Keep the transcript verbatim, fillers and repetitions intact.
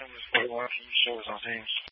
This is one T V shows on James.